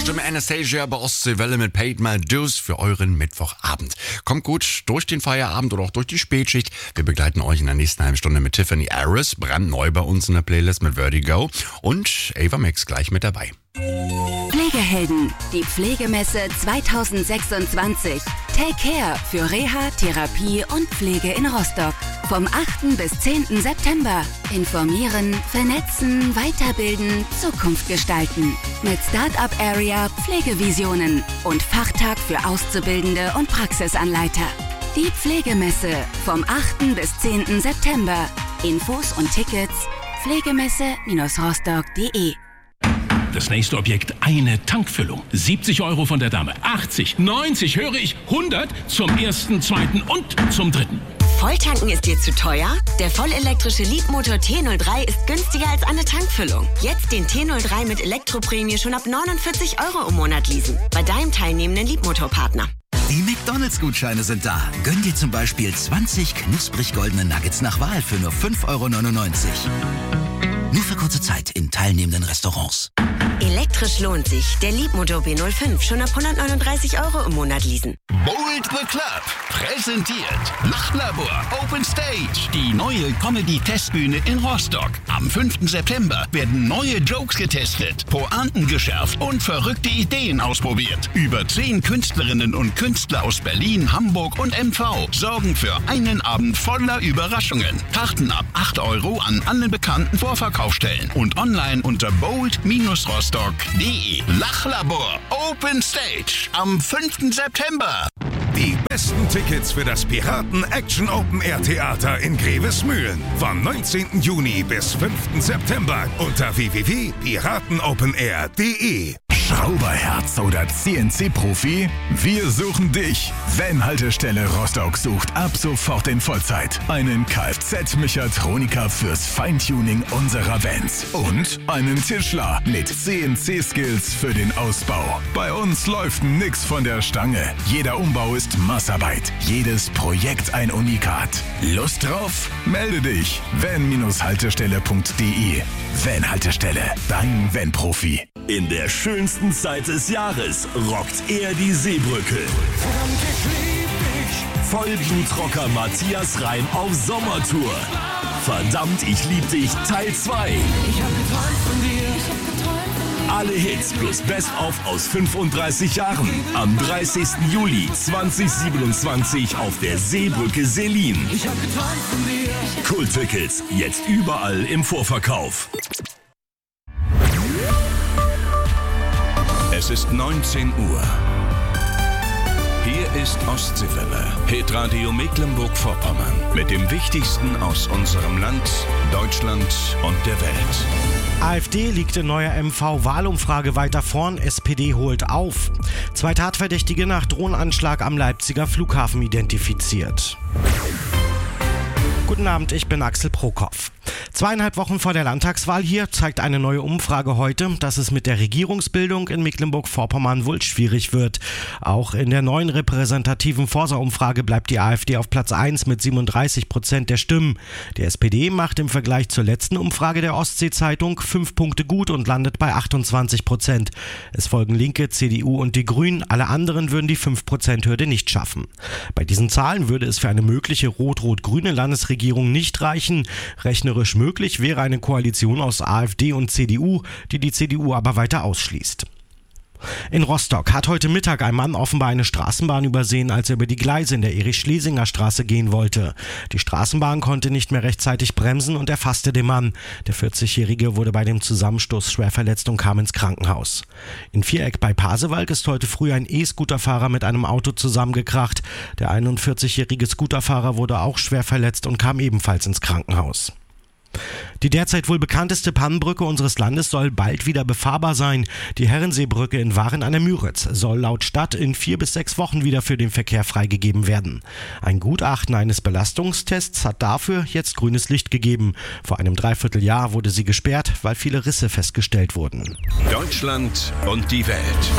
Stimme Anastasia bei Ostseewelle mit Paid My Dues für euren Mittwochabend. Kommt gut durch den Feierabend oder auch durch die Spätschicht. Wir begleiten euch in der nächsten halben Stunde mit Tiffany Harris, brandneu bei uns in der Playlist mit Vertigo und Ava Max gleich mit dabei. Pflegehelden, die Pflegemesse 2026. Take Care für Reha, Therapie und Pflege in Rostock. Vom 8. bis 10. September. Informieren, vernetzen, weiterbilden, Zukunft gestalten. Mit Startup Area Pflegevisionen und Fachtag für Auszubildende und Praxisanleiter. Die Pflegemesse vom 8. bis 10. September. Infos und Tickets pflegemesse-rostock.de. Das nächste Objekt, eine Tankfüllung. 70 € von der Dame, 80, 90, höre ich, 100 zum ersten, zweiten und zum dritten. Volltanken ist dir zu teuer? Der vollelektrische Leapmotor T03 ist günstiger als eine Tankfüllung. Jetzt den T03 mit Elektroprämie schon ab 49 € im Monat leasen. Bei deinem teilnehmenden Leapmotor-Partner. Die McDonalds-Gutscheine sind da. Gönn dir zum Beispiel 20 knusprig goldene Nuggets nach Wahl für nur 5,99 €. Nur für kurze Zeit in teilnehmenden Restaurants. Elektrisch lohnt sich. Der Leapmotor B05 schon ab 139 € im Monat leasen. Bold the Club präsentiert Lachlabor Open Stage, die neue Comedy-Testbühne in Rostock. Am 5. September werden neue Jokes getestet, Pointen geschärft und verrückte Ideen ausprobiert. Über 10 Künstlerinnen und Künstler aus Berlin, Hamburg und MV sorgen für einen Abend voller Überraschungen. Karten ab 8 € an allen bekannten Vorverkaufsstellen und online unter bold-rostock.de. Lachlabor Open Stage am 5. September. Die besten Tickets für das Piraten Action Open Air Theater in Grevesmühlen. Vom 19. Juni bis 5. September unter www.piratenopenair.de. Schrauberherz oder CNC-Profi? Wir suchen dich. Van-Haltestelle Rostock sucht ab sofort in Vollzeit einen Kfz-Mechatroniker fürs Feintuning unserer Vans und einen Tischler mit CNC-Skills für den Ausbau. Bei uns läuft nix von der Stange. Jeder Umbau ist Massarbeit. Jedes Projekt ein Unikat. Lust drauf? Melde dich. van-haltestelle.de. Van-Haltestelle, dein Van-Profi. In der schönsten Zeit des Jahres rockt er die Seebrücke. Vollblutrocker Matthias Reim auf Sommertour. Verdammt, ich lieb dich, Teil 2. Ich hab geträumt von dir. Alle Hits plus Best-of aus 35 Jahren. Am 30. Juli 2027 auf der Seebrücke Selin. Ich hab geträumt von dir. Kulttickets jetzt überall im Vorverkauf. Es ist 19 Uhr. Hier ist Ostseewelle, Hitradio Mecklenburg-Vorpommern mit dem Wichtigsten aus unserem Land, Deutschland und der Welt. AfD liegt in neuer MV-Wahlumfrage weiter vorn, SPD holt auf. 2 Tatverdächtige nach Drohnenanschlag am Leipziger Flughafen identifiziert. Guten Abend, ich bin Axel Prokopf. 2,5 Wochen vor der Landtagswahl hier zeigt eine neue Umfrage heute, dass es mit der Regierungsbildung in Mecklenburg-Vorpommern wohl schwierig wird. Auch in der neuen repräsentativen Forsa-Umfrage bleibt die AfD auf Platz 1 mit 37% der Stimmen. Die SPD macht im Vergleich zur letzten Umfrage der Ostsee-Zeitung 5 Punkte gut und landet bei 28%. Es folgen Linke, CDU und die Grünen. Alle anderen würden die 5%-Hürde nicht schaffen. Bei diesen Zahlen würde es für eine mögliche rot-rot-grüne Landesregierung nicht reichen. Rechnerisch möglich wäre eine Koalition aus AfD und CDU, die die CDU aber weiter ausschließt. In Rostock hat heute Mittag ein Mann offenbar eine Straßenbahn übersehen, als er über die Gleise in der Erich-Schlesinger-Straße gehen wollte. Die Straßenbahn konnte nicht mehr rechtzeitig bremsen und erfasste den Mann. Der 40-Jährige wurde bei dem Zusammenstoß schwer verletzt und kam ins Krankenhaus. In Viereck bei Pasewalk ist heute früh ein E-Scooterfahrer mit einem Auto zusammengekracht. Der 41-jährige Scooterfahrer wurde auch schwer verletzt und kam ebenfalls ins Krankenhaus. Die derzeit wohl bekannteste Pannenbrücke unseres Landes soll bald wieder befahrbar sein. Die Herrenseebrücke in Waren an der Müritz soll laut Stadt in 4 bis 6 Wochen wieder für den Verkehr freigegeben werden. Ein Gutachten eines Belastungstests hat dafür jetzt grünes Licht gegeben. Vor einem Dreivierteljahr wurde sie gesperrt, weil viele Risse festgestellt wurden. Deutschland und die Welt.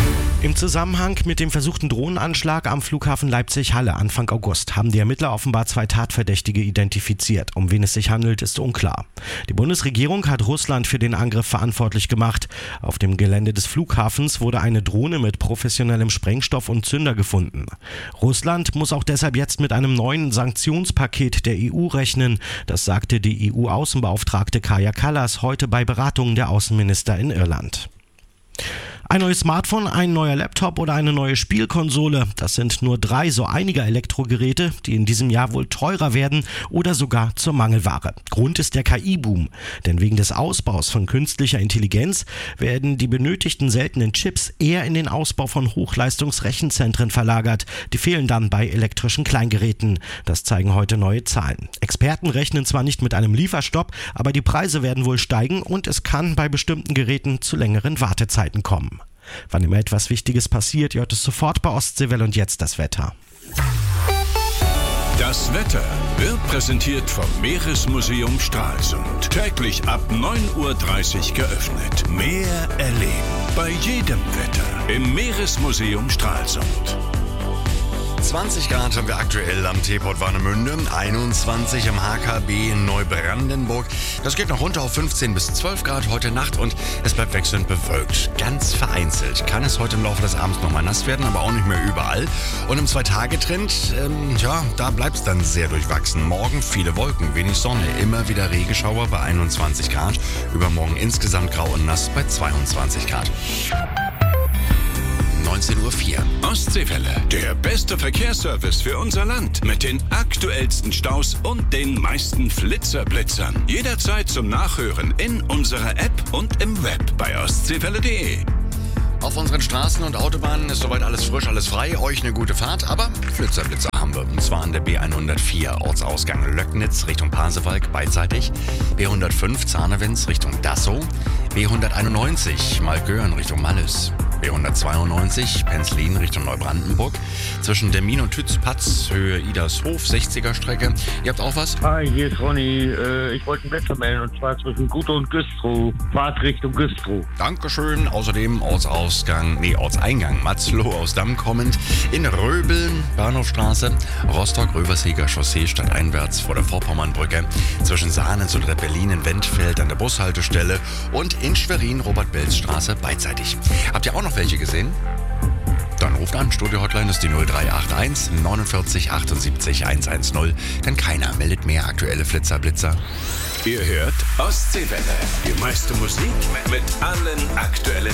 Im Zusammenhang mit dem versuchten Drohnenanschlag am Flughafen Leipzig-Halle Anfang August haben die Ermittler offenbar 2 Tatverdächtige identifiziert. Um wen es sich handelt, ist unklar. Die Bundesregierung hat Russland für den Angriff verantwortlich gemacht. Auf dem Gelände des Flughafens wurde eine Drohne mit professionellem Sprengstoff und Zünder gefunden. Russland muss auch deshalb jetzt mit einem neuen Sanktionspaket der EU rechnen. Das sagte die EU-Außenbeauftragte Kaja Kallas heute bei Beratungen der Außenminister in Irland. Ein neues Smartphone, ein neuer Laptop oder eine neue Spielkonsole. Das sind nur 3 so einiger Elektrogeräte, die in diesem Jahr wohl teurer werden oder sogar zur Mangelware. Grund ist der KI-Boom. Denn wegen des Ausbaus von künstlicher Intelligenz werden die benötigten seltenen Chips eher in den Ausbau von Hochleistungsrechenzentren verlagert. Die fehlen dann bei elektrischen Kleingeräten. Das zeigen heute neue Zahlen. Experten rechnen zwar nicht mit einem Lieferstopp, aber die Preise werden wohl steigen und es kann bei bestimmten Geräten zu längeren Wartezeiten kommen. Wann immer etwas Wichtiges passiert, ihr hört es sofort bei Ostseewelle und jetzt das Wetter. Das Wetter wird präsentiert vom Meeresmuseum Stralsund. Täglich ab 9:30 Uhr geöffnet. Meer erleben. Bei jedem Wetter im Meeresmuseum Stralsund. 20 Grad haben wir aktuell am T-Port Warnemünde, 21 am HKB in Neubrandenburg. Das geht noch runter auf 15 bis 12 Grad heute Nacht und es bleibt wechselnd bewölkt. Ganz vereinzelt kann es heute im Laufe des Abends nochmal nass werden, aber auch nicht mehr überall. Und im 2-Tage-Trend, da bleibt es dann sehr durchwachsen. Morgen viele Wolken, wenig Sonne, immer wieder Regenschauer bei 21 Grad. Übermorgen insgesamt grau und nass bei 22 Grad. 19:04 Uhr. Ostseewelle, der beste Verkehrsservice für unser Land. Mit den aktuellsten Staus und den meisten Flitzerblitzern. Jederzeit zum Nachhören in unserer App und im Web bei ostseewelle.de. Auf unseren Straßen und Autobahnen ist soweit alles frisch, alles frei. Euch eine gute Fahrt, aber Flitzerblitzer haben wir. Und zwar an der B104 Ortsausgang Löcknitz Richtung Pasewalk beidseitig. B105 Zahnewitz Richtung Dassow. B191 Malkören Richtung Mallis. B192 Penzlin Richtung Neubrandenburg. Zwischen Demmin und Tützpatz, Höhe Idarshof, 60er Strecke. Ihr habt auch was? Hi, hier ist Ronny. Ich wollte ein Wetter melden und zwar zwischen Guttow und Güstrow. Fahrt Richtung Güstrow. Dankeschön. Außerdem Ortseingang Matzloh aus Damm kommend. In Röbel, Bahnhofstraße, Rostock-Röverseger Chaussee stadteinwärts vor der Vorpommernbrücke. Zwischen Sahnitz und Reppelin in Wendfeld an der Bushaltestelle und in Schwerin Robert-Belz-Straße beidseitig. Habt ihr auch noch welche gesehen? Dann ruft an, Studio-Hotline ist die 0381 49 78 110. Denn keiner meldet mehr aktuelle Flitzerblitzer. Ihr hört Ostseewelle. Die meiste Musik mit allen aktuellen